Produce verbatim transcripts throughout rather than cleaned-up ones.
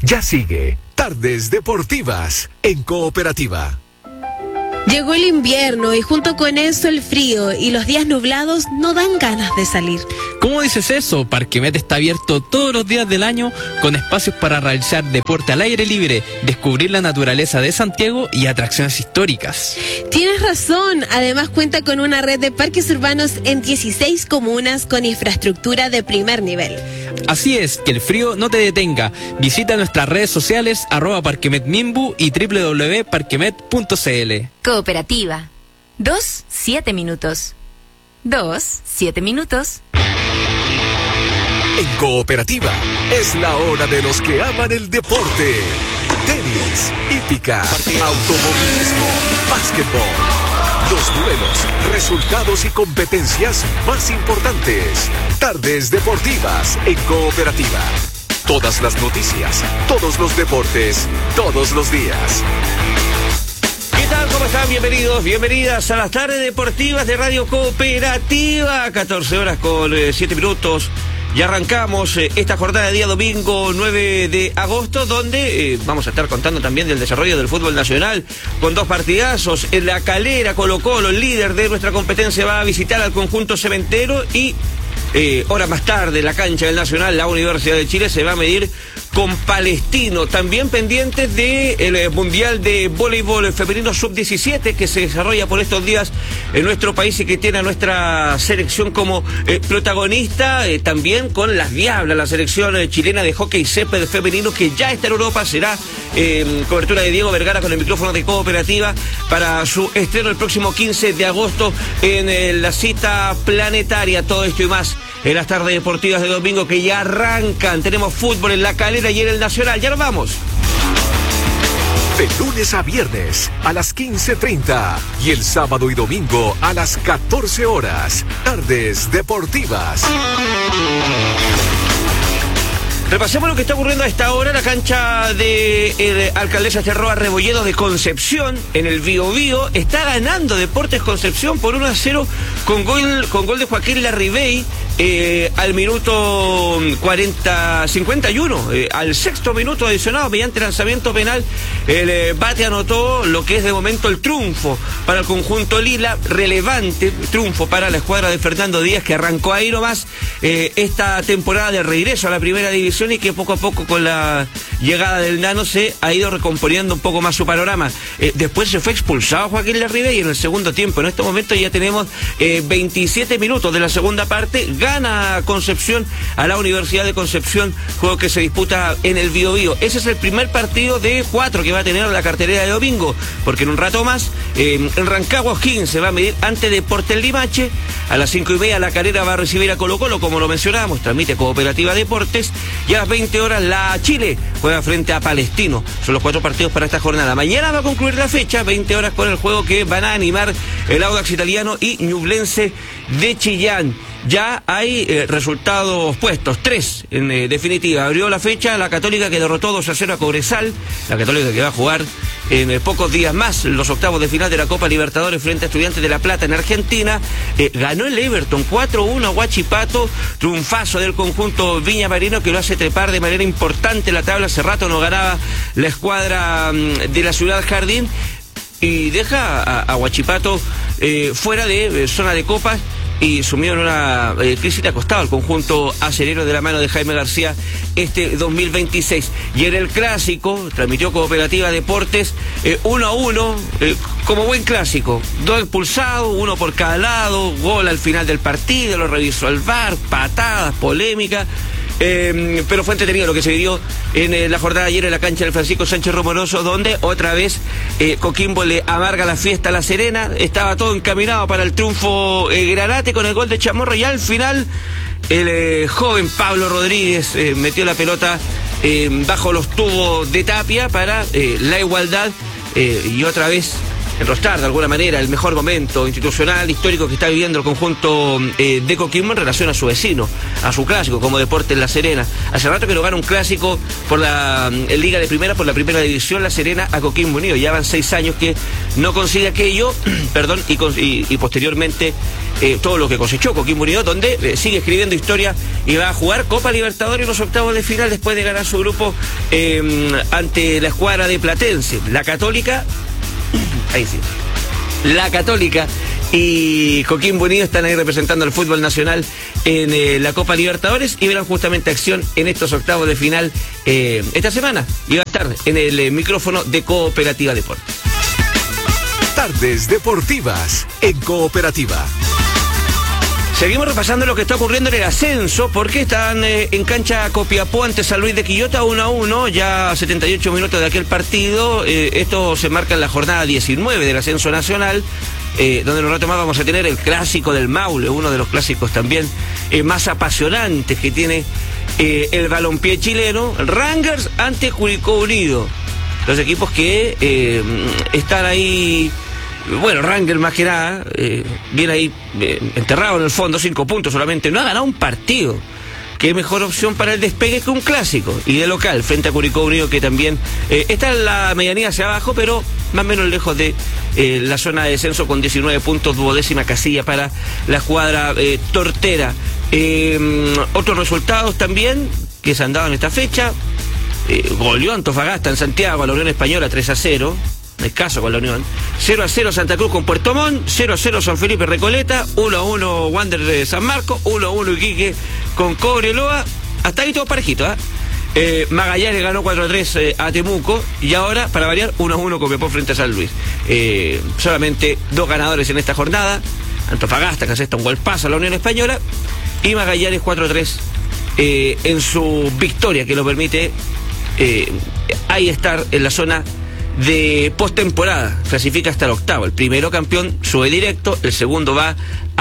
Ya sigue Tardes Deportivas en Cooperativa. Llegó el invierno y junto con eso el frío y los días nublados no dan ganas de salir. ¿Cómo dices eso? Parquemet está abierto todos los días del año con espacios para realizar deporte al aire libre, descubrir la naturaleza de Santiago y atracciones históricas. Tienes razón, además cuenta con una red de parques urbanos en dieciséis comunas con infraestructura de primer nivel. Así es, que el frío no te detenga. Visita nuestras redes sociales arroba parquemetmimbu y doble u doble u doble u punto parquemet punto c l. Cooperativa. Dos, siete minutos. Dos, siete minutos. En Cooperativa es la hora de los que aman el deporte. Tenis, hípica, automovilismo, básquetbol. Los duelos, resultados y competencias más importantes. Tardes Deportivas en Cooperativa. Todas las noticias, todos los deportes, todos los días. ¿Qué tal? ¿Cómo están? Bienvenidos, bienvenidas a las Tardes Deportivas de Radio Cooperativa. catorce horas con siete minutos. Ya arrancamos eh, esta jornada de día domingo nueve de agosto, donde eh, vamos a estar contando también del desarrollo del fútbol nacional con dos partidazos. En La Calera, Colo-Colo, el líder de nuestra competencia, va a visitar al conjunto cementero y eh, horas más tarde, la cancha del Nacional, la Universidad de Chile se va a medir con Palestino. También pendientes del de Mundial de Voleibol Femenino sub diecisiete que se desarrolla por estos días en nuestro país y que tiene a nuestra selección como eh, protagonista, eh, también con las Diablas, la selección eh, chilena de hockey césped femenino que ya está en Europa. Será eh, cobertura de Diego Vergara con el micrófono de Cooperativa para su estreno el próximo quince de agosto en eh, la cita planetaria. Todo esto y más en las Tardes Deportivas de domingo que ya arrancan. Tenemos fútbol en La Calera y en el Nacional. Ya nos vamos. De lunes a viernes a las quince treinta y el sábado y domingo a las catorce horas. Tardes Deportivas. Repasemos lo que está ocurriendo a esta hora en la cancha de eh, Alcaldesa Cherroa Rebolledo de Concepción, en el Bío Bío. Está ganando Deportes Concepción por uno a cero con gol, con gol de Joaquín Larribey eh, al minuto cuarenta, cincuenta y uno, eh, al sexto minuto adicionado mediante lanzamiento penal. El eh, bate anotó lo que es de momento el triunfo para el conjunto Lila, relevante triunfo para la escuadra de Fernando Díaz, que arrancó ahí nomás eh, esta temporada de regreso a la primera división y que poco a poco con la llegada del Nano se ha ido recomponiendo un poco más su panorama. Eh, después se fue expulsado Joaquín Larribey en el segundo tiempo. En este momento ya tenemos eh, veintisiete minutos de la segunda parte. Gana Concepción a la Universidad de Concepción, juego que se disputa en el Bío Bío. Ese es el primer partido de cuatro que va a tener la cartelera de domingo, porque en un rato más eh, en Rancagua O'Higgins se va a medir ante Deportes Limache. A las cinco y media La Calera va a recibir a Colo-Colo, como lo mencionábamos, transmite Cooperativa Deportes. Y a las veinte horas la Chile juega frente a Palestino. Son los cuatro partidos para esta jornada. Mañana va a concluir la fecha, veinte horas, con el juego que van a animar el Audax Italiano y Ñublense de Chillán. Ya hay eh, resultados puestos, tres en eh, definitiva. Abrió la fecha la Católica, que derrotó dos a cero a Cobresal. La Católica que va a jugar en eh, pocos días más los octavos de final de la Copa Libertadores frente a Estudiantes de La Plata en Argentina. Eh, ganó el Everton cuatro uno a Huachipato. Triunfazo del conjunto Viña Marino que lo hace trepar de manera importante la tabla. Hace rato no ganaba la escuadra mm, de la Ciudad Jardín y deja a, a Huachipato eh, fuera de eh, zona de copas y sumió en una eh, crisis de acostado al conjunto acerero de la mano de Jaime García este dos mil veintiséis. Y en el clásico transmitió Cooperativa Deportes eh, uno a uno, eh, como buen clásico, dos expulsados, uno por cada lado, gol al final del partido, lo revisó el V A R, patadas, polémica. Eh, pero fue entretenido lo que se vivió en eh, la jornada de ayer en la cancha del Francisco Sánchez Romoroso, donde otra vez eh, Coquimbo le amarga la fiesta a La Serena. Estaba todo encaminado para el triunfo eh, granate con el gol de Chamorro, y al final el eh, joven Pablo Rodríguez eh, metió la pelota eh, bajo los tubos de Tapia para eh, la igualdad, eh, y otra vez enrostrar de alguna manera el mejor momento institucional, histórico que está viviendo el conjunto eh, de Coquimbo en relación a su vecino, a su clásico como Deportes La Serena. Hace rato que no gana un clásico por la en Liga de Primera, por la Primera División, La Serena a Coquimbo Unido. Ya van seis años que no consigue aquello, perdón, y, y, y posteriormente eh, todo lo que cosechó Coquimbo Unido, donde eh, sigue escribiendo historia y va a jugar Copa Libertadores en los octavos de final después de ganar su grupo eh, ante la escuadra de Platense. La Católica, ahí sí, la Católica y Coquimbo Unido están ahí representando al fútbol nacional en eh, la Copa Libertadores y verán justamente acción en estos octavos de final eh, esta semana. Y va a estar en el eh, micrófono de Cooperativa Deportes. Tardes deportivas en Cooperativa. Seguimos repasando lo que está ocurriendo en el ascenso, porque están eh, en cancha Copiapó ante San Luis de Quillota uno a uno, ya setenta y ocho minutos de aquel partido. Eh, esto se marca en la jornada diecinueve del ascenso nacional, eh, donde en un rato más vamos a tener el clásico del Maule, uno de los clásicos también eh, más apasionantes que tiene eh, el balompié chileno. Rangers ante Curicó Unido, los equipos que eh, están ahí. Bueno, Rangers más que nada, eh, viene ahí eh, enterrado en el fondo, cinco puntos solamente, no ha ganado un partido. Qué mejor opción para el despegue que un clásico. Y de local, frente a Curicó Unido, que también eh, está en la medianía hacia abajo, pero más o menos lejos de eh, la zona de descenso, con diecinueve puntos, duodécima casilla para la escuadra eh, tortera. Eh, otros resultados también que se han dado en esta fecha. Eh, goleó Antofagasta en Santiago a la Unión Española tres a cero. Escaso con la Unión. cero a cero Santa Cruz con Puerto Montt, cero a cero San Felipe Recoleta, uno a uno Wander de San Marcos, uno a uno Iquique con Cobreloa. Hasta ahí todo parejito, ¿eh? Eh, Magallanes ganó cuatro a tres eh, a Temuco, y ahora, para variar, uno a uno Copiapó frente a San Luis. Eh, solamente dos ganadores en esta jornada: Antofagasta, que asesta un golpazo a la Unión Española, y Magallanes cuatro a tres eh, en su victoria, que lo permite eh, ahí estar en la zona de postemporada. Clasifica hasta el octavo. El primero campeón sube directo, el segundo va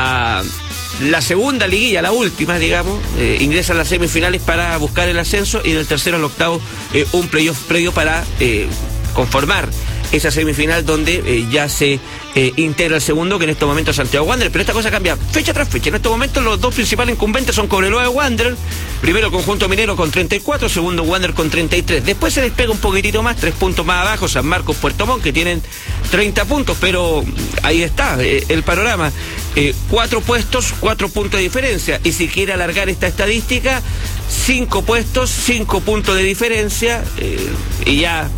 a la segunda liguilla, la última, digamos, eh, ingresa a las semifinales para buscar el ascenso, y del tercero al octavo eh, un playoff previo para eh, conformar esa semifinal donde eh, ya se eh, integra el segundo, que en estos momentos es Santiago Wander. Pero esta cosa cambia fecha tras fecha. En estos momentos los dos principales incumbentes son Cobreloa y Wander. Primero conjunto minero con treinta y cuatro, segundo Wander con treinta y tres. Después se despega un poquitito más, tres puntos más abajo, San Marcos, Puerto Montt, que tienen treinta puntos, pero ahí está eh, el panorama. Eh, cuatro puestos, cuatro puntos de diferencia. Y si quiere alargar esta estadística, cinco puestos, cinco puntos de diferencia, eh, y ya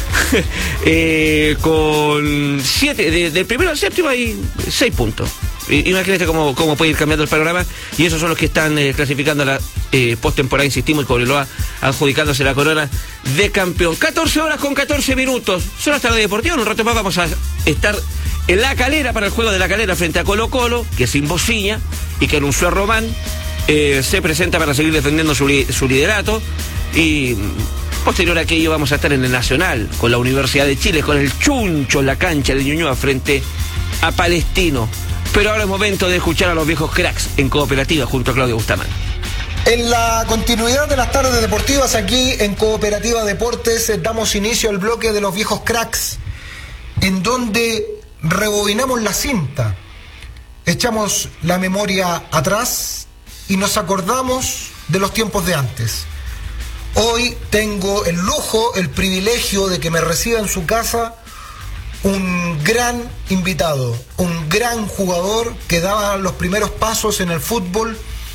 eh, con siete, de, del primero al séptimo hay seis puntos. Imagínate cómo, cómo puede ir cambiando el panorama, y esos son los que están eh, clasificando a la eh, postemporada, insistimos, y Cobreloa adjudicándose la corona de campeón. catorce horas con catorce minutos, son las tardes deportivas. En un rato más vamos a estar en La Calera para el juego de La Calera frente a Colo Colo, que sin Bociña y que anunció a Román, eh, se presenta para seguir defendiendo su, li su liderato. Y posterior a aquello vamos a estar en el Nacional con la Universidad de Chile, con el Chuncho en la cancha de Ñuñoa frente a Palestino. Pero ahora es momento de escuchar a los viejos cracks en Cooperativa junto a Claudio Bustamante. En la continuidad de las tardes deportivas aquí en Cooperativa Deportes damos inicio al bloque de los viejos cracks, en donde rebobinamos la cinta, echamos la memoria atrás y nos acordamos de los tiempos de antes. Hoy tengo el lujo, el privilegio de que me reciba en su casa un gran invitado, un gran jugador que daba los primeros pasos en el fútbol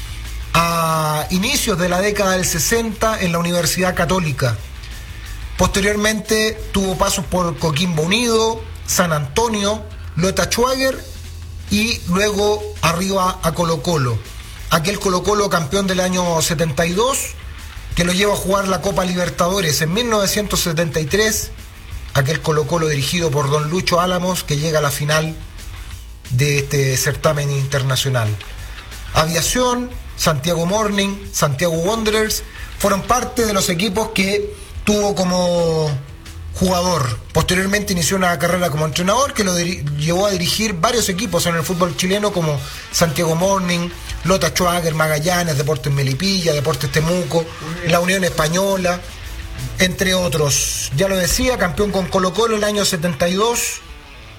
a inicios de la década del sesenta en la Universidad Católica. Posteriormente tuvo pasos por Coquimbo Unido, San Antonio, Lota Schwager y luego arriba a Colo Colo. Aquel Colo Colo campeón del año setenta y dos, que lo lleva a jugar la Copa Libertadores en mil novecientos setenta y tres, aquel Colo Colo dirigido por don Lucho Álamos, que llega a la final de este certamen internacional. Aviación, Santiago Morning, Santiago Wanderers fueron parte de los equipos que tuvo como jugador. Posteriormente inició una carrera como entrenador que lo llevó a dirigir varios equipos en el fútbol chileno, como Santiago Morning, Lota Schwager, Magallanes, Deportes Melipilla, Deportes Temuco, la Unión Española, entre otros. Ya lo decía, campeón con Colo Colo el año setenta y dos,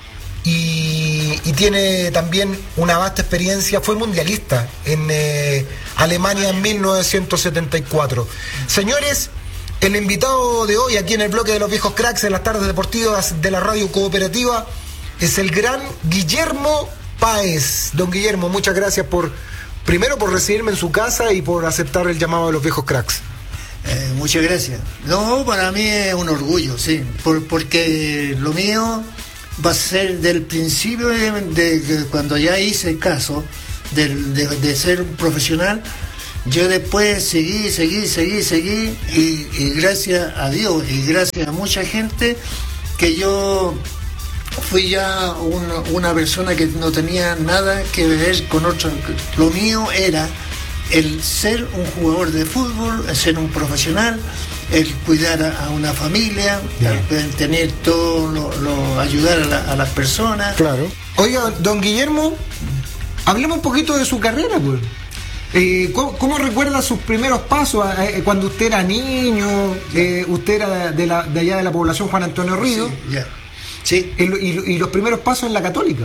y, y tiene también una vasta experiencia. Fue mundialista en eh, Alemania en mil novecientos setenta y cuatro. Señores, el invitado de hoy aquí en el bloque de los viejos cracks en las tardes deportivas de la radio cooperativa es el gran Guillermo Páez. Don Guillermo, muchas gracias por, primero por recibirme en su casa y por aceptar el llamado de los viejos cracks. Eh, muchas gracias. No, para mí es un orgullo, sí, por, porque lo mío va a ser del principio de, de, de cuando ya hice el caso de, de, de ser un profesional. Yo después seguí, seguí, seguí, seguí y, y gracias a Dios y gracias a mucha gente que yo fui ya una, una persona que no tenía nada que ver con otro. Lo mío era el ser un jugador de fútbol, el ser un profesional, el cuidar a, a una familia, el tener todo, lo, lo, ayudar a, la, a las personas. Claro. Oiga, don Guillermo, hablemos un poquito de su carrera, pues. Eh, ¿cómo, ¿Cómo recuerda sus primeros pasos eh, cuando usted era niño? Eh, usted era de, la, de allá de la población Juan Antonio Ríos. Sí, ya. Sí. Y, y, y los primeros pasos en la Católica.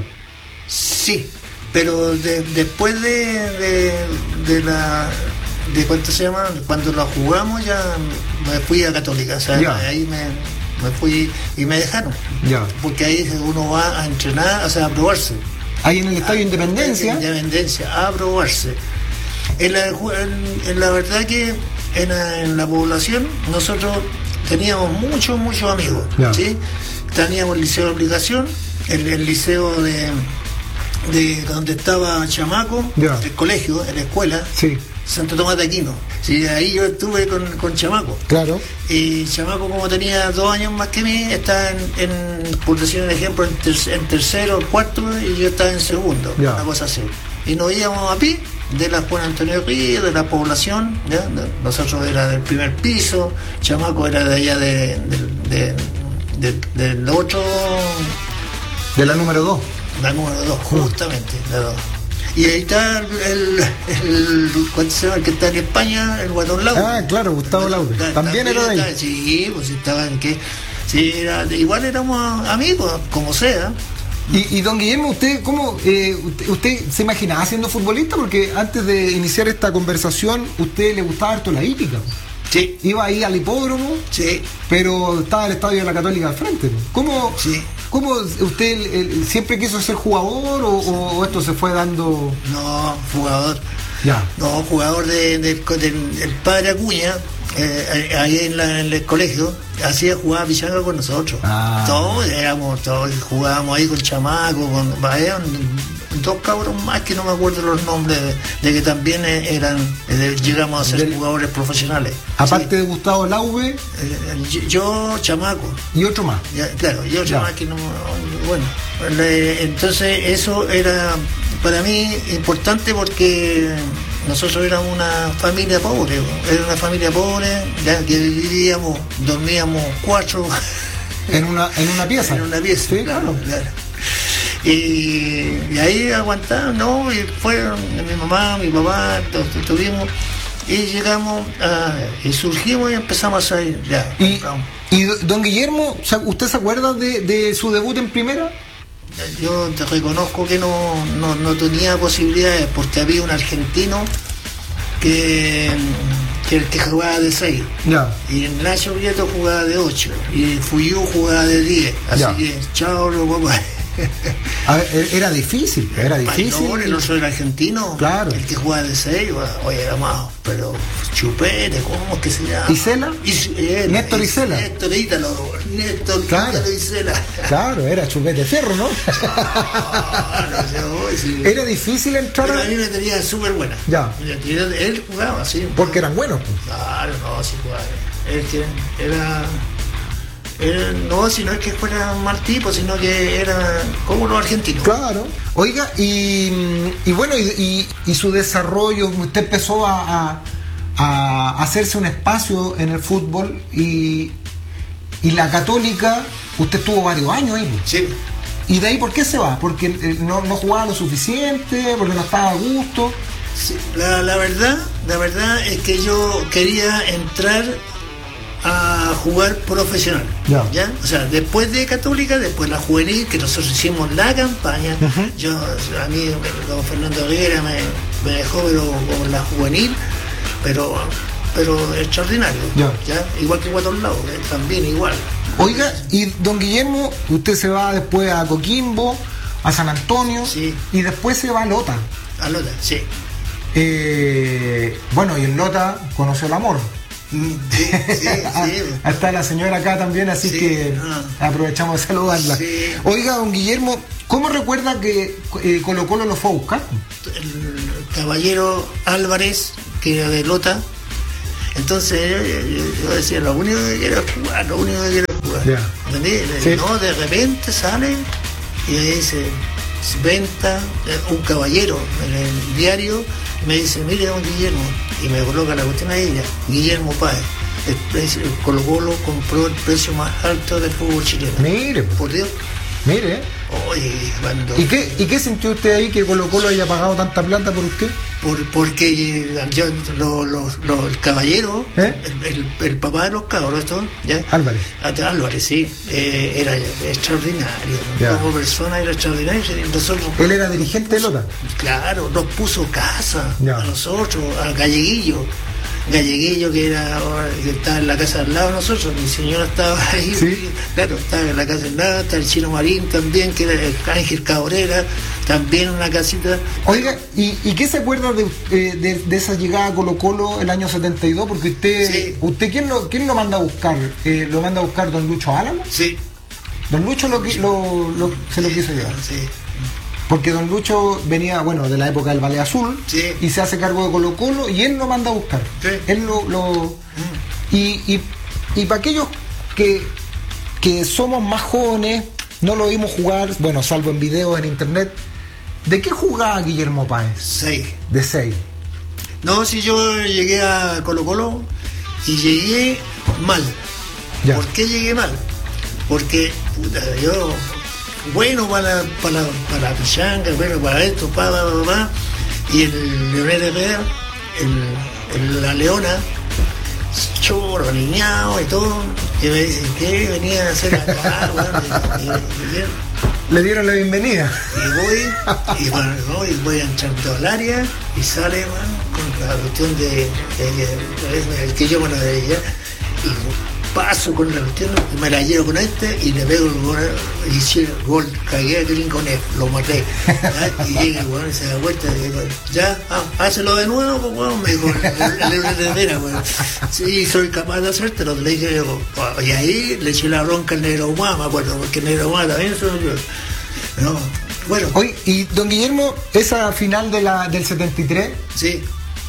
Sí, pero de, después de, de, de la... de ¿cuánto se llama? Cuando la jugamos ya me fui a Católica. O sea, ya. Ahí me, me fui y me dejaron. Ya. Porque ahí uno va a entrenar, o sea, a probarse. Ahí en el Estadio a, Independencia. Independencia, a probarse. En la, en, en la verdad que en la, en la población nosotros teníamos muchos, muchos amigos, yeah. ¿sí? Teníamos el liceo de aplicación, el, el liceo de, de donde estaba Chamaco, yeah. El colegio, en la escuela, sí. Santo Tomás de Aquino. Sí, ahí yo estuve con, con Chamaco. Claro. Y Chamaco, como tenía dos años más que mí, estaba en, en por decir un ejemplo, en, ter, en tercero, cuarto, y yo estaba en segundo, yeah. Una cosa así. Y nos íbamos a pie de la Juan Antonio Ríos, de la población, ¿ya? Nosotros era del primer piso, Chamaco era de allá de, de, de, de, del otro... De la número dos. La número dos, justamente, la dos. Y ahí está el, el, ¿cuánto se llama? El que está en España, el Guatón Laude. Ah, claro, Gustavo Laude. ¿También, también era de ahí? Sí, pues estaba en que... Sí, era, igual éramos amigos, como sea. Y, y don Guillermo, ¿usted cómo eh, usted, usted se imaginaba siendo futbolista? Porque antes de iniciar esta conversación, ¿usted le gustaba harto la hípica? Sí. Iba ahí al hipódromo, sí, pero estaba el estadio de la Católica al frente. ¿Cómo, sí. ¿Cómo usted el, siempre quiso ser jugador o, o esto se fue dando? No, jugador. Ya. No, jugador de, de, de, del, del padre Acuña. Eh, ahí en, la, en el colegio hacía jugar pichanga con nosotros. Ah. Todos éramos, todos jugábamos ahí con Chamaco, con eran dos cabros más que no me acuerdo los nombres, de, de que también eran, de, llegamos a ser Del, jugadores profesionales. Aparte sí. De Gustavo Laude, eh, yo, yo Chamaco. Y otro más. Ya, claro, yo Chamaco, que no, bueno, le, entonces eso era para mí importante porque nosotros éramos una familia pobre, era una familia pobre, ya que vivíamos, dormíamos cuatro en una en una pieza. En una pieza, sí, claro, claro. Y, y ahí aguantamos, ¿no? Y fueron mi mamá, mi papá, todos tuvimos, y llegamos a, y surgimos y empezamos a ir ya. Y, y don Guillermo, ¿usted se acuerda de, de su debut en primera? Yo te reconozco que no, no, no tenía posibilidades porque había un argentino que, que el que jugaba de seis, yeah. Y Nacho Prieto jugaba de ocho y Fuyú jugaba de diez, así yeah. Que chao los papás. A ver, era difícil, era difícil. No, el otro era argentino, claro. El que jugaba de seis, oye, era más, pero chupete, ¿cómo es que se llama? ¿Isela? Is, él, Néstor Isela. Néstor Ítalo, Néstor claro. Ítalo Isela. Claro, era chupete fierro, ¿no? Claro, yo, sí. Era difícil entrar. Pero a mí me tenía súper buena. Ya. Él, él jugaba, sí. Porque eran buenos. Pues. Claro, no, sí jugaba. Él que era... Era, no, si no es que fuera un mal tipo, sino que era como los argentinos. Claro. Oiga, y, y bueno, y, y, y su desarrollo, usted empezó a, a, a hacerse un espacio en el fútbol y, y la Católica, usted estuvo varios años ahí. Sí. ¿Y de ahí por qué se va? ¿Porque no, no jugaba lo suficiente? ¿Porque no estaba a gusto? Sí, la, la verdad, la verdad es que yo quería entrar a jugar profesional. Ya. ¿Ya? O sea, después de Católica, después la juvenil, que nosotros hicimos la campaña. Uh-huh. Yo, a mí, don Fernando Rivera me, me dejó, pero con la juvenil, pero pero extraordinario. Ya. ¿Ya? Igual que Cuatro Lados, eh, también igual. Oiga, y don Guillermo, usted se va después a Coquimbo, a San Antonio, sí. Y después se va a Lota. A Lota, sí. Eh, bueno, y en Lota conoció el amor. Sí, sí, sí. Está la señora acá también, así sí, que no. aprovechamos de saludarla. Sí. Oiga, don Guillermo, ¿cómo recuerda que eh, Colo Colo lo fue a buscar? El caballero Álvarez, que era de Lota. Entonces yo, yo decía, lo único que quiero es jugar, lo único que quiero es jugar. Yeah. ¿Entendí? Sí. No, de repente sale y me dice, venta, un caballero en el diario, me dice, mire don Guillermo, y me coloca la cuestión ahí, ya, Guillermo Páez, el, precio, el Colo Colo compró el precio más alto del fútbol chileno. Mire, por Dios. Mire. Oye, cuando... ¿Y qué, ¿Y qué sintió usted ahí que Colo Colo haya pagado tanta plata por usted? Por, porque yo, lo, lo, lo, el caballero, ¿eh? el, el, el papá de los cabros, ¿ya? Álvarez. Álvarez, sí, eh, era extraordinario. Ya. Como persona era extraordinario. Nosotros, ¿él era dirigente de Lota? Claro, nos puso casa ya. a nosotros, a Galleguillo. Galleguillo, que era que estaba en la casa al lado de nosotros, mi señora estaba ahí, ¿sí? Claro, estaba en la casa al lado, está el Chino Marín también, que era el Ángel Cabrera, también en una casita. Oiga, ¿y, y qué se acuerda de, eh, de, de esa llegada a Colo Colo el año setenta y dos? Porque usted, sí. ¿usted quién lo, quién lo manda a buscar? Eh, ¿Lo manda a buscar don Lucho Álamo? Sí. ¿Don Lucho lo, lo, lo, se lo sí, quiso llevar? Sí. Porque don Lucho venía, bueno, de la época del Valle Azul, sí. y se hace cargo de Colo Colo y él lo manda a buscar. Sí. Él lo... lo mm. Y, y, y para aquellos que, que somos más jóvenes, no lo vimos jugar, bueno, salvo en videos en internet, ¿de qué jugaba Guillermo Páez? Seis. De seis. No, si yo llegué a Colo Colo y llegué mal. Ya. ¿Por qué llegué mal? Porque, puta, yo... bueno para para para la pichanga, bueno para esto, para, para, para. Y el Leonel Herrera, el, el, la Leona, chorro, niñado y todo, y me dicen, ¿qué venía a hacer acá? Bueno, y, y, y, le dieron la bienvenida. Y voy, y bueno, voy, voy a entrar al área y sale, bueno, con la cuestión de, de, de, de el que yo, bueno, de ella, y paso con la cuestión y me la llevo con este y le pego el gol, y hice el gol, cagué a Green con él, lo maté. ¿Ya? Y llega el weón y se da vuelta y digo, ya, ah, hácelo de nuevo, pues weón, me dijo el de weón. Sí, soy capaz de hacértelo, le dije yo, y ahí le eché la bronca al Negro Humá, me acuerdo, porque el Negro Humá también soy yo. No, bueno. Oye, y don Guillermo, esa final de la del setenta y tres, sí.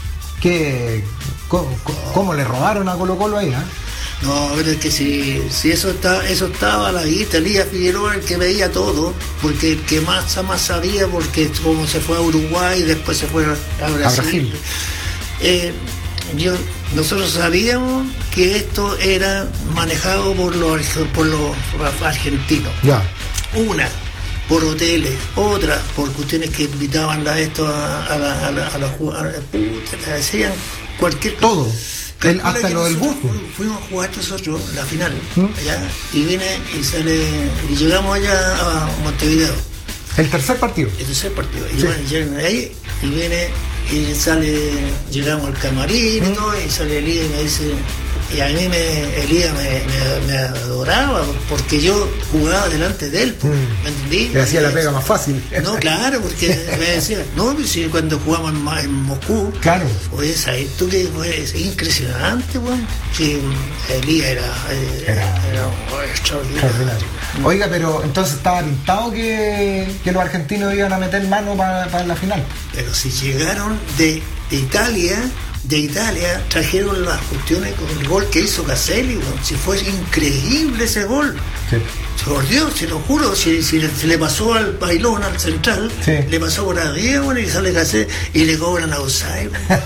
que ¿cómo, cómo le robaron a Colo Colo ahí, eh? No, pero es que si, si eso está, eso estaba la guita, Elías Figueroa, el que veía todo, porque el que más, más sabía, porque como se fue a Uruguay y después se fue a Brasil. A Brasil. Eh, yo, nosotros sabíamos que esto era manejado por los, por los argentinos. Ya. Una, por hoteles, otra, por cuestiones que invitaban a esto a, a la a la, a la, a la puta, decían cualquier cosa. Todo. El, hasta lo del bus. Fuimos a jugar nosotros la final, ¿Mm? allá, y vine y sale y llegamos allá a Montevideo. El tercer partido. El tercer partido. Y sí. Bueno, llegan ahí y viene y sale, llegamos al camarín ¿Mm? y todo, y sale Elías y me dice, y a mí me, Elías me, me, me adoraba porque yo jugaba delante de él, mm. ¿me entendí? Le hacía la pega más fácil. No, claro, porque me decía, no, si cuando jugamos en, en Moscú, claro. Oye, ¿sabes tú que es impresionante, weón? Sí, Elías era, era, era, era oh, extraordinario. extraordinario. Oiga, pero entonces estaba pintado que, que los argentinos iban a meter mano para, para la final. Pero si llegaron de, de Italia, de Italia, trajeron las cuestiones con el gol que hizo Caselli, bueno, si fue increíble ese gol. Sí. Por Dios, se lo juro, si, si, si le pasó al bailón, al central, sí. le pasó por arriba, bueno, y sale Caselli y le cobran a outside.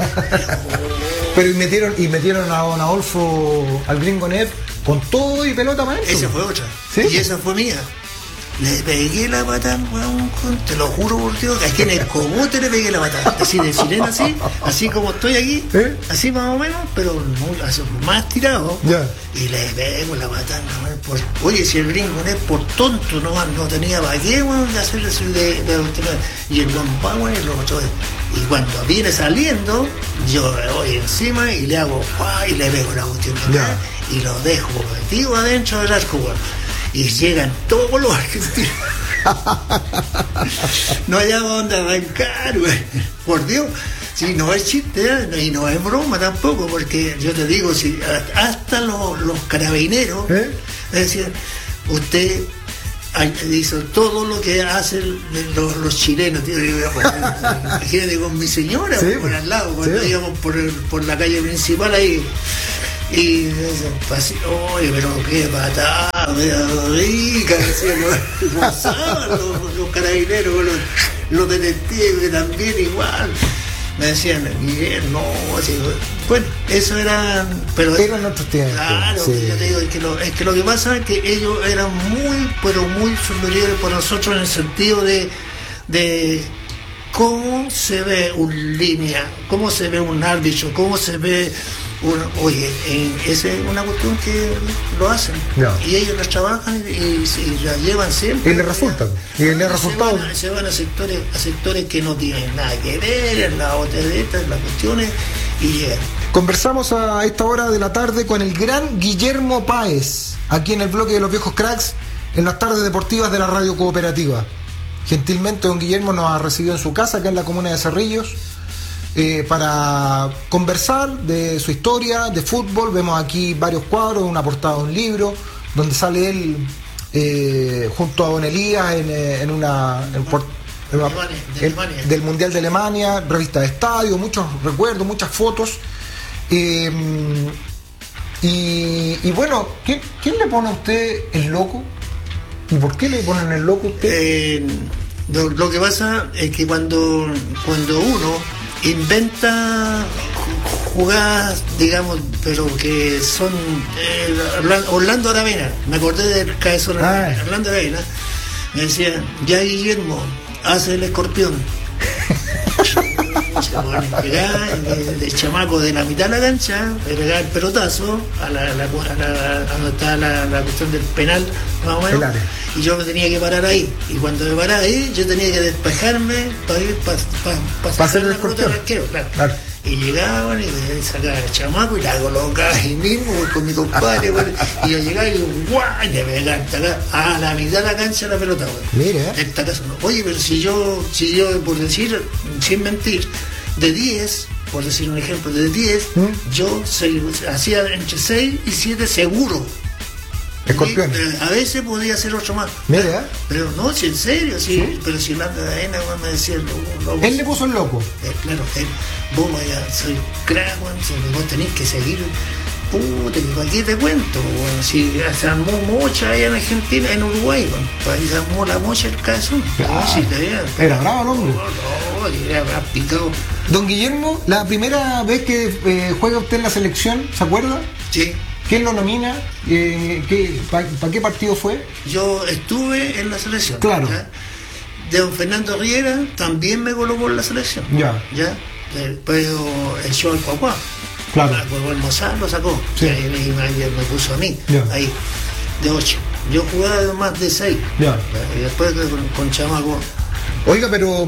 Pero y metieron, y metieron a don Adolfo, al Gringo Neff, con todo y pelota maestro. Esa fue otra. ¿Sí? Y esa fue mía. Le pegué la patada, weón, te lo juro por Dios, que aquí en el cogote le pegué la patada, así de chilena, así, así como estoy aquí, ¿Eh? así más o menos, pero no, así, más tirado, Ya. y le pego la patada, weón, por, oye, si el gringo no es por tonto, no, no tenía para qué, weón, de hacer eso de, de, de, y el guampá, weón, y lo otro, y cuando viene saliendo, yo le voy encima y le hago, ¡guay! Y le pego la cuestión de acá, y lo dejo metido adentro del arco, weón. Y llegan todos los argentinos. No hay dónde arrancar, güey. Por Dios. Si no es chiste, ¿eh? Y no es broma tampoco, porque yo te digo, si hasta los, los carabineros, ¿eh? Decían, usted hizo todo lo que hacen los, los chilenos, tío. Imagínate con mi señora, sí, por al lado, cuando sí. íbamos por, el, por la calle principal ahí. Y así, oye, pero qué patada, rica, decían los, los, los carabineros, los, los detectives también igual. Me decían, Miguel, no, así, bueno, eso era. Pero eran otros tiempos. Claro, sí. Yo te digo, es que, lo, es que lo que pasa es que ellos eran muy, pero muy superiores por nosotros en el sentido de. de cómo se ve un línea, cómo se ve un árbitro, cómo se ve. Una, oye, eh, esa es una cuestión que lo hacen no. Y ellos la trabajan y, y, y la llevan siempre y le resulta y le resultado se van, a, se van a sectores a sectores que no tienen nada que ver en la otra de estas las cuestiones y llegan. Conversamos a esta hora de la tarde con el gran Guillermo Páez aquí en el bloque de los viejos cracks en las tardes deportivas de la radio cooperativa. Gentilmente don Guillermo nos ha recibido en su casa acá en la comuna de Cerrillos. Eh, para conversar de su historia, de fútbol. Vemos aquí varios cuadros, una portada de un libro, donde sale él eh, junto a Don Elías en, en una... En, en una Alemania, de Alemania. El, del Mundial de Alemania, revista de estadio, muchos recuerdos, muchas fotos. Eh, y, y bueno, ¿quién, ¿quién le pone a usted el loco? ¿Y por qué le ponen el loco a usted? Eh, lo, lo que pasa es que cuando, cuando uno inventa jugadas, digamos, pero que son eh, Orlando Aravena, me acordé del cabezón ah. Orlando Aravena, me decía, ya Guillermo, hace el escorpión. Llegar de, de chamaco de la mitad de la cancha, le pegaba el pelotazo a la, a la, a la, a donde estaba la, la cuestión del penal, más o menos, y yo me tenía que parar ahí. Y cuando me paraba ahí, yo tenía que despejarme para ir para pa, pa, pa sacar la pelota del arquero, claro. Claro. Y llegaban y me sacaban el chamaco y la colocaba ahí mismo con mi compadre, bueno, y yo llegaba y ¡guau! Y le pegaba a la mitad de la cancha la pelota, bueno. Mira. En esta casa no. Oye, pero si yo, si yo, por decir, sin mentir, de diez, por decir un ejemplo, de diez, ¿Mm? yo se, hacía entre seis y siete seguro. Escorpión. A veces podía hacer otro más. Mira. Pero no, si en serio, sí. ¿Sí? Pero si Orlando Aravena me decía, lo, lo, él le puso el loco. Eh, claro, él, vos vaya, soy crack, bueno, vos tenés que seguir. Puta, ¿para qué te cuento? Bueno, si se armó mocha allá en Argentina, en Uruguay, bueno, ahí se armó la mocha el cabezón. Ah, si te vean, era bravo el hombre. No, no, era picado. Don Guillermo, la primera vez que eh, juega usted en la selección, ¿se acuerda? Sí. ¿Quién lo nomina? Eh, ¿Para pa qué partido fue? Yo estuve en la selección. Claro. ¿Ya? De don Fernando Riera también me colocó en la selección. Ya. ¿Ya? Después echó al Cuacuá. Claro. Luego el Mozart lo sacó. Sí. Y ahí me, me puso a mí. Ya. Ahí. De ocho. Yo jugaba de más de seis. Ya. Y después con, con chamaco. Oiga, pero...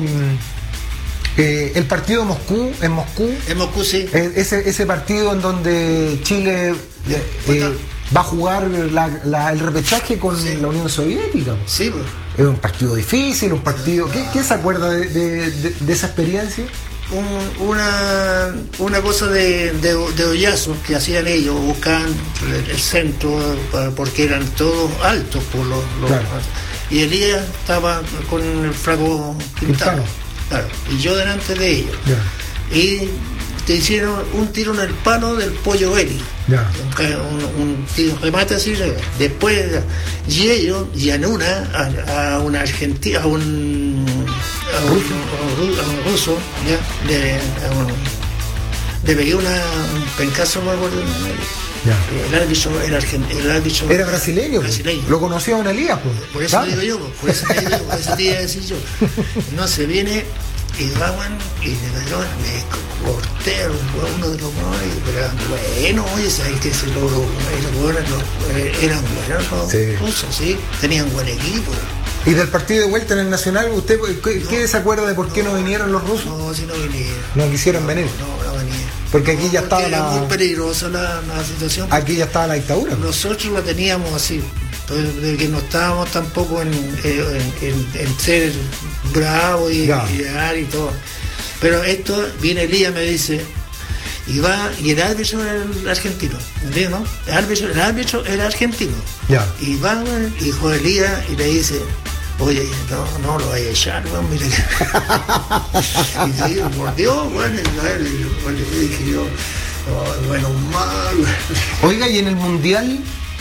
Eh, el partido de Moscú, en Moscú, en Moscú sí. Eh, ese, ese partido en donde Chile eh, eh, va a jugar la, la, el repechaje con sí. la Unión Soviética. Sí, pues. Es un partido difícil, un partido... ¿Qué, qué se acuerda de, de, de, de esa experiencia? Un, una, una cosa de, de, de hoyazos que hacían ellos, buscaban el, el centro, porque eran todos altos por los, los claro. Y Elías estaba con el flaco Quintano. Claro, y yo delante de ellos. Yeah. Y te hicieron un tiro en el palo del Pollo Belli. Yeah. Un, un, un remate así. Después, y ellos, y en una, a, a una argentina, a un, a un, a un ruso, ¿ya? De, a un, le pegué una, un pencazo, me acuerdo, Ya. El árbitro era argentino. El árbitro Era brasileño, brasileño. Lo conocía a Don Elías, pues. Por eso ¿sabes? digo yo, por eso te digo yo, por eso te iba a decir yo. No se viene y va, bueno, y le pegó, me corté a uno de los jugadores, pero eran buenos, oye, ¿sabes que se logró? Eran buenos los Sí. rusos, ¿sí? Tenían buen equipo. Y del partido de vuelta en el Nacional, ¿usted qué, No, qué se acuerda de por qué no, no vinieron los rusos? No, si no vinieron. No quisieron venir. No, no venían. Porque aquí ya Porque estaba era la- muy peligrosa la, la situación. Aquí ya estaba la dictadura. Nosotros la teníamos así, pues, de que no estábamos tampoco en, en, en, en ser bravos y, Ya. y dar y todo. Pero esto, viene Elías, me dice, y va, y el árbitro era el argentino, ¿entiendes, no? El árbitro, el árbitro era argentino. Ya. Y va, bueno, y hijo de Elías, y le dice, oye, no, no lo vaya a echar, weón, mire. Y le digo, por Dios, bueno, y le dije yo, oh, bueno, mal, Oiga, y en el Mundial,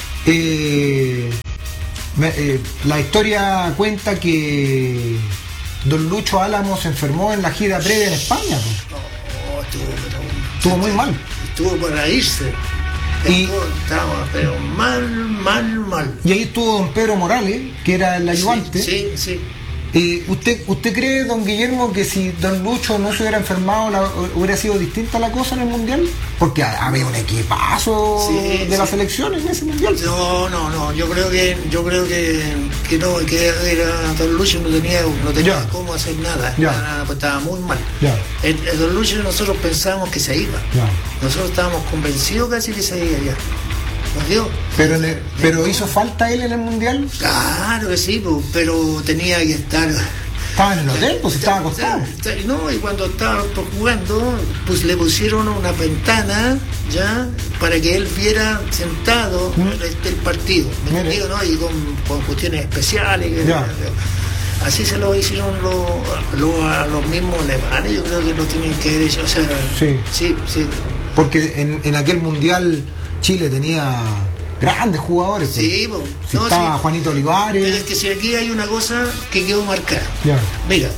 eh, me- eh, la historia cuenta que don Lucho Álamo se enfermó en la gira previa en España. Pues. no, estuvo, pero, Estuvo muy mal. estuvo para irse. Y- Estuvo, estaba, pero mal, mal, mal. Y ahí estuvo don Pedro Morales, que era el ayudante. Sí, sí, sí. Eh, ¿usted, ¿Usted cree, don Guillermo, que si don Lucho no se hubiera enfermado, la- hubiera sido distinta la cosa en el Mundial? Porque ha- había un equipazo Sí, de la sí. selección en ese Mundial. No, no, no, yo creo que, yo creo que, que no, que era don Lucho no tenía, no tenía Ya. cómo hacer nada, Ya. nada, pues estaba muy mal. Ya. El, el don Lucho nosotros pensábamos que se iba. Ya. Nosotros estábamos convencidos casi que se iba ya. ¿Nos dio? Pero, en el- pero hizo falta él en el Mundial. Claro que sí, pues, pero tenía que estar. Estaba en el hotel, pues estaba acostado. No, y cuando estaba jugando, pues le pusieron una ventana ya para que él viera sentado ¿Mm? el, el partido, ¿me Mire. entiendes, no? Y con, con cuestiones especiales. que- Ya. Así se lo hicieron los, los, a los mismos alemanes, yo creo que lo tienen que haber hecho. O sea, Sí. sí, sí. Porque en, en aquel Mundial Chile tenía grandes jugadores. pues. Sí, pues, Si no, estaba sí. Juanito Pero es Olivares. que si aquí hay una cosa que quedó marcada. Ya. Mira,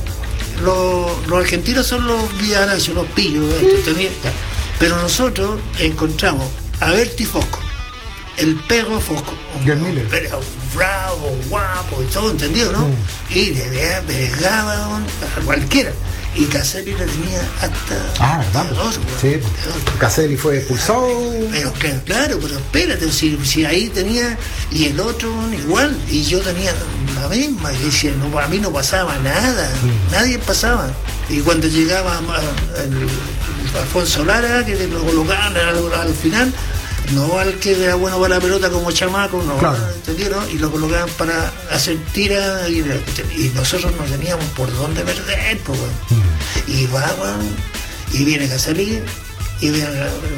los, los argentinos son los villanachos, los pillos, esto, también, ya. Pero nosotros encontramos a Berti Fosco, el perro Fosco, Gerd Müller. pero bravo, guapo y todo, ¿entendido, no? Mm. Y le pegaba a cualquiera. Y Caselli le tenía hasta Ah, ¿verdad? terror, pues? weón, Sí, pues. terror. Caselli fue expulsado. Pero que, claro, pero espérate, si, si ahí tenía, y el otro igual, y yo tenía la misma, y decía, no, a mí no pasaba nada, Mm. nadie pasaba. Y cuando llegaba a- el, el Alfonso Lara, que lo colocaban al, al final, no al que era bueno para la pelota como chamaco, no, Claro. ¿entendieron? Y lo colocaban para hacer tiras, y, y nosotros no teníamos por dónde perder, pues, weón. Mm. Y va, weón, y viene Caselli, y viene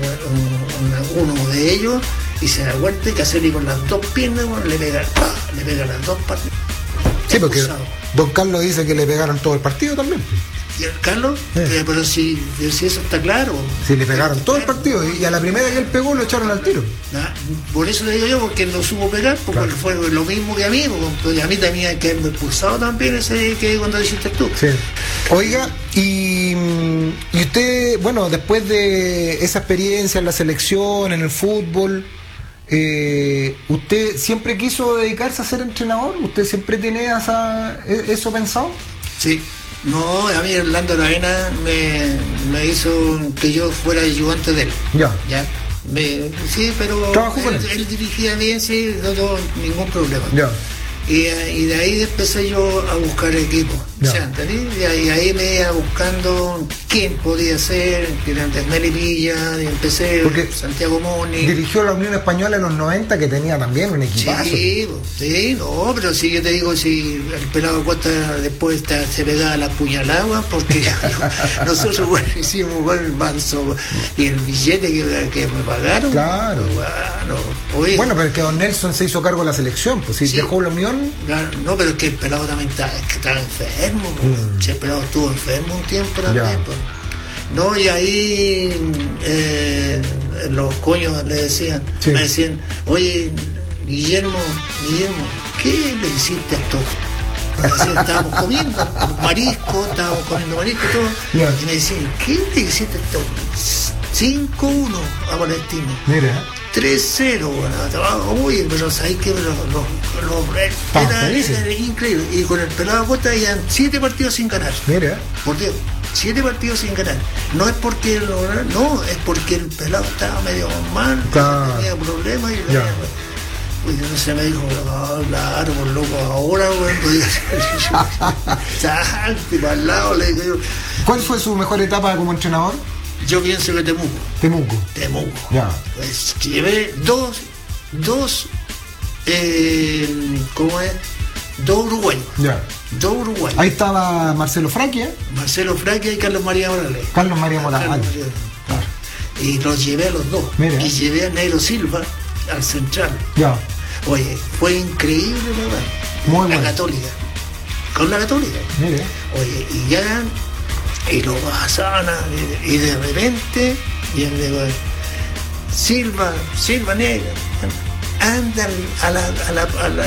un- un- uno de ellos, y se da vuelta, y Caselli con las dos piernas, weón, le pega, ¡pah! le pega las dos partes. Sí, porque Expulsado. don Carlos dice que le pegaron todo el partido también. ¿Y el Carlos? Eh. Eh, pero si, si eso está claro. Sí, le pegaron todo el partido. Y a la primera que él pegó lo echaron al tiro. Nah, por eso le digo yo, porque él no supo pegar, porque Claro. fue lo mismo que a mí, porque a mí también que me expulsado también ese que cuando dijiste tú. Sí. Oiga, y, y usted, bueno, después de esa experiencia en la selección, en el fútbol, eh, ¿usted siempre quiso dedicarse a ser entrenador? ¿Usted siempre tenía esa, e- eso pensado? Sí. No, a mí Orlando Aravena me, me hizo que yo fuera ayudante de él. Ya. ¿Ya? Me- sí, pero ¿Trabajó con él, él? él dirigía bien, sí, no tuvo ningún problema. Ya. Y, eh, y de ahí empecé yo a buscar equipo. Ya. O sea, ¿entendí? Y ahí, ahí me iba buscando quién podía ser, que era antes Meli Villa, y empecé Porque Santiago Moni. Dirigió la Unión Española en los noventa, que tenía también un equipazo. Sí, po, sí, no, pero si yo te digo, si el pelado Costa después está, se pegaba la puñalada, porque nosotros bueno, hicimos bueno, el manso y el billete que, que me pagaron. Claro. Bueno, oye, Bueno, pero es que don Nelson se hizo cargo de la selección, pues si Sí. dejó la Unión. claro, no, pero es que el pelado también estaba, es que estaba enfermo, po. Mm. Si el pelado estuvo enfermo un tiempo también, Ya. po. No, y ahí eh, los coños le decían, Sí. me decían, oye, Guillermo, Guillermo, ¿qué le hiciste a esto? Así, estábamos comiendo marisco, estábamos comiendo marisco y todo, Ya. y me decían, ¿qué le hiciste a esto? cinco uno a Palestino. Mira, tres cero, bueno, uy, pero sabéis que los, los, los, era, era increíble. Y con el pelado Acosta habían siete partidos sin ganar. Mira. Por Dios, siete partidos sin ganar. No es porque lo, no, es porque el pelado estaba medio mal, claro. Tenía problemas y tenía, pues, entonces me dijo, no, claro, por loco, ahora, bueno, salte para el lado, le digo yo. ¿Cuál fue su mejor etapa como entrenador? Yo pienso que Temuco. Temuco. Temuco. Ya. Pues llevé dos, dos, eh, ¿cómo es? Dos uruguayos. Ya. Dos uruguayos. Ahí estaba Marcelo Fraquia. Marcelo Fraquia y Carlos María Morales. Carlos María Morales. Carlos María. Claro. Y los llevé a los dos. Mira. Y llevé a Negro Silva al central. Ya. Oye, fue increíble, ¿verdad? Muy la bueno. Católica. Con la Católica. Mire. Oye, y ya, y lo pasaban, y, y de repente, y el de Silva, Silva Negra, anda a la, a la, a la,